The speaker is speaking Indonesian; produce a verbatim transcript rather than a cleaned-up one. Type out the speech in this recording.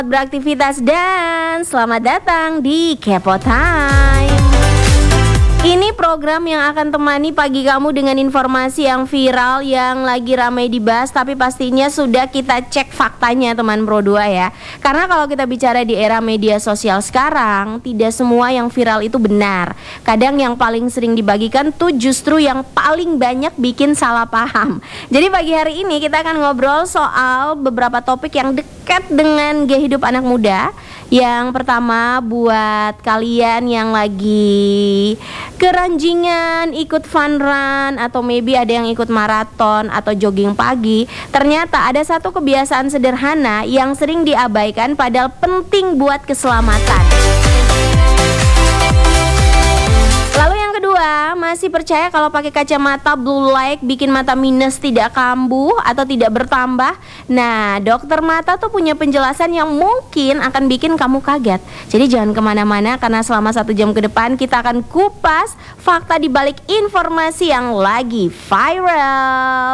Beraktivitas dan selamat datang di Kepo Time. Ini program yang akan temani pagi kamu dengan informasi yang viral, yang lagi ramai dibahas, tapi pastinya sudah kita cek faktanya teman Pro dua ya. Karena kalau kita bicara di era media sosial sekarang, tidak semua yang viral itu benar. Kadang yang paling sering dibagikan tuh justru yang paling banyak bikin salah paham. Jadi pagi hari ini kita akan ngobrol soal beberapa topik yang dekat dengan gaya hidup anak muda. Yang pertama, buat kalian yang lagi keranjingan, ikut fun run, atau maybe ada yang ikut maraton atau jogging pagi, ternyata ada satu kebiasaan sederhana yang sering diabaikan padahal penting buat keselamatan. Lalu yang kedua, masih percaya kalau pakai kacamata blue light bikin mata minus tidak kambuh atau tidak bertambah? Nah, dokter mata tuh punya penjelasan yang mungkin akan bikin kamu kaget. Jadi jangan kemana-mana, karena selama satu jam ke depan kita akan kupas fakta di balik informasi yang lagi viral.